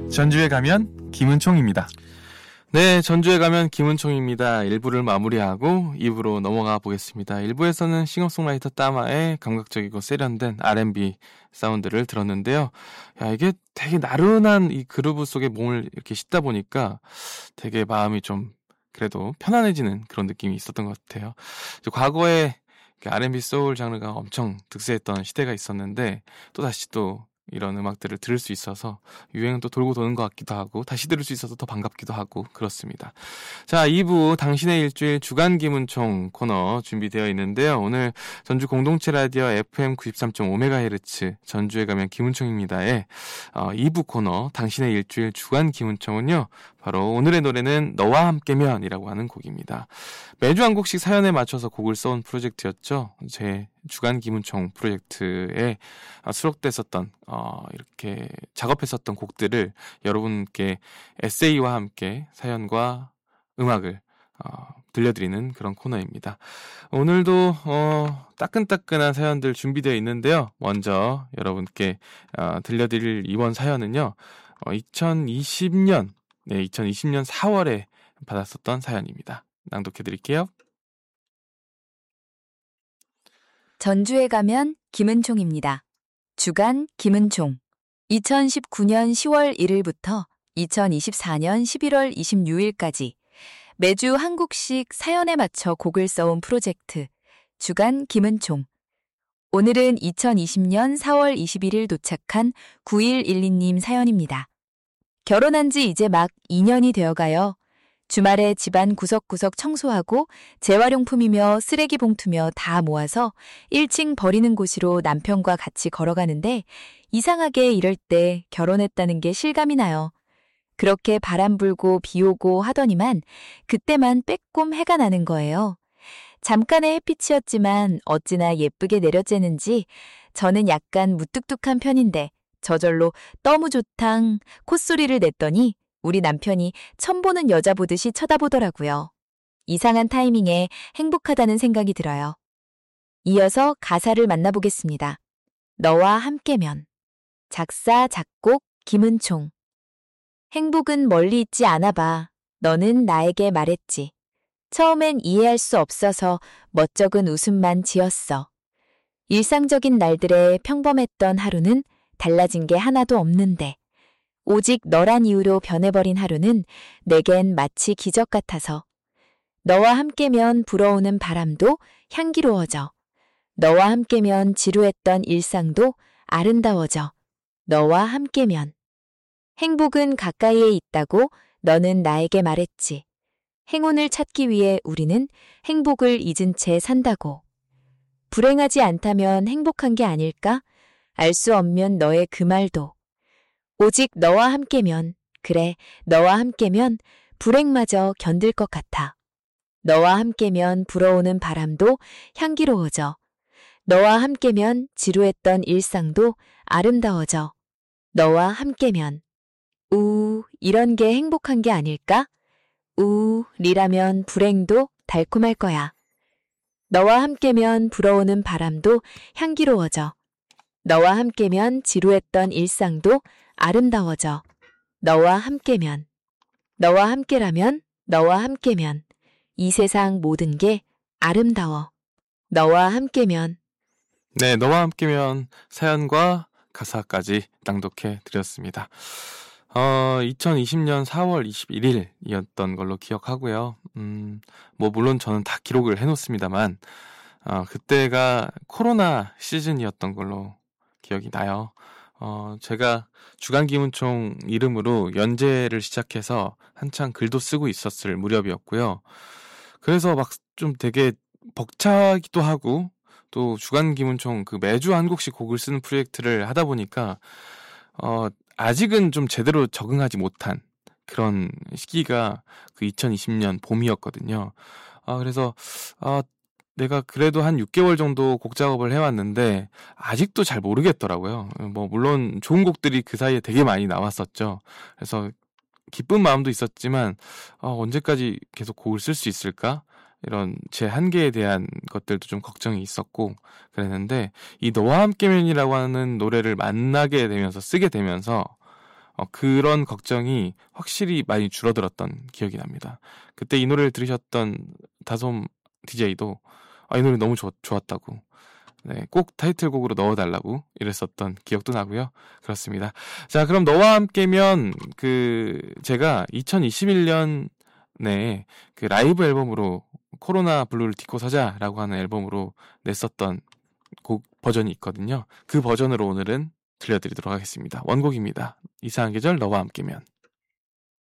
전주에 가면 김은총입니다. 네, 전주에 가면 김은총입니다. 1부를 마무리하고 2부로 넘어가 보겠습니다. 1부에서는 싱어송라이터 따마의 감각적이고 세련된 R&B 사운드를 들었는데요. 야, 이게 되게 나른한 이 그루브 속에 몸을 이렇게 싣다 보니까 되게 마음이 좀 그래도 편안해지는 그런 느낌이 있었던 것 같아요. 과거에 R&B 소울 장르가 엄청 득세했던 시대가 있었는데 또다시 또 이런 음악들을 들을 수 있어서 유행은 또 돌고 도는 것 같기도 하고 다시 들을 수 있어서 더 반갑기도 하고 그렇습니다. 자, 2부 당신의 일주일 주간 김은총 코너 준비되어 있는데요. 오늘 전주 공동체 라디오 FM 93.5MHz 전주에 가면 김은총입니다의 2부 코너 당신의 일주일 주간 김은총은요, 바로 오늘의 노래는 너와 함께면이라고 하는 곡입니다. 매주 한 곡씩 사연에 맞춰서 곡을 써온 프로젝트였죠. 제 주간 김은총 프로젝트에 수록됐었던 이렇게 작업했었던 곡들을 여러분께 에세이와 함께 사연과 음악을 들려드리는 그런 코너입니다. 오늘도 따끈따끈한 사연들 준비되어 있는데요. 먼저 여러분께 들려드릴 이번 사연은요, 2020년 4월에 받았었던 사연입니다. 낭독해드릴게요. 전주에 가면 김은총입니다. 주간 김은총. 2019년 10월 1일부터 2024년 11월 26일까지 매주 한 곡씩 사연에 맞춰 곡을 써온 프로젝트 주간 김은총. 오늘은 2020년 4월 21일 도착한 9112님 사연입니다. 결혼한 지 이제 막 2년이 되어가요. 주말에 집안 구석구석 청소하고 재활용품이며 쓰레기 봉투며 다 모아서 1층 버리는 곳으로 남편과 같이 걸어가는데 이상하게 이럴 때 결혼했다는 게 실감이 나요. 그렇게 바람 불고 비 오고 하더니만 그때만 빼꼼 해가 나는 거예요. 잠깐의 햇빛이었지만 어찌나 예쁘게 내려쬐는지 저는 약간 무뚝뚝한 편인데 저절로 너무 좋당 콧소리를 냈더니 우리 남편이 처음 보는 여자 보듯이 쳐다보더라고요. 이상한 타이밍에 행복하다는 생각이 들어요. 이어서 가사를 만나보겠습니다. 너와 함께면. 작사, 작곡, 김은총. 행복은 멀리 있지 않아 봐. 너는 나에게 말했지. 처음엔 이해할 수 없어서 멋쩍은 웃음만 지었어. 일상적인 날들의 평범했던 하루는 달라진 게 하나도 없는데 오직 너란 이유로 변해버린 하루는 내겐 마치 기적 같아서 너와 함께면 불어오는 바람도 향기로워져. 너와 함께면 지루했던 일상도 아름다워져. 너와 함께면. 행복은 가까이에 있다고 너는 나에게 말했지. 행운을 찾기 위해 우리는 행복을 잊은 채 산다고. 불행하지 않다면 행복한 게 아닐까? 알 수 없면 너의 그 말도. 오직 너와 함께면, 그래, 너와 함께면 불행마저 견딜 것 같아. 너와 함께면 불어오는 바람도 향기로워져. 너와 함께면 지루했던 일상도 아름다워져. 너와 함께면. 이런 게 행복한 게 아닐까? 리라면 불행도 달콤할 거야. 너와 함께면 불어오는 바람도 향기로워져. 너와 함께면 지루했던 일상도 아름다워져. 너와 함께면. 너와 함께라면, 너와 함께면. 이 세상 모든 게 아름다워. 너와 함께면. 네, 너와 함께면 사연과 가사까지 낭독해 드렸습니다. 2020년 4월 21일이었던 걸로 기억하고요. 물론 저는 다 기록을 해놓습니다만, 그때가 코로나 시즌이었던 걸로 기억이 나요. 제가 주간 김은총 이름으로 연재를 시작해서 한창 글도 쓰고 있었을 무렵이었고요. 그래서 막 좀 되게 벅차기도 하고, 또 주간 김은총 그 매주 한 곡씩 곡을 쓰는 프로젝트를 하다 보니까 아직은 좀 제대로 적응하지 못한 그런 시기가 그 2020년 봄이었거든요. 그래서 내가 그래도 한 6개월 정도 곡 작업을 해왔는데 아직도 잘 모르겠더라고요. 물론 좋은 곡들이 그 사이에 되게 많이 나왔었죠. 그래서 기쁜 마음도 있었지만 언제까지 계속 곡을 쓸 수 있을까? 이런 제 한계에 대한 것들도 좀 걱정이 있었고 그랬는데, 이 너와 함께면이라고 하는 노래를 만나게 되면서 쓰게 되면서 그런 걱정이 확실히 많이 줄어들었던 기억이 납니다. 그때 이 노래를 들으셨던 다솜 DJ도 이 노래 너무 좋았다고, 네, 꼭 타이틀곡으로 넣어달라고 이랬었던 기억도 나고요. 그렇습니다. 자, 그럼 너와 함께면 제가 2021년에 그 라이브 앨범으로 코로나 블루를 딛고 서자라고 하는 앨범으로 냈었던 곡 버전이 있거든요. 그 버전으로 오늘은 들려드리도록 하겠습니다. 원곡입니다. 이상한 계절 너와 함께면.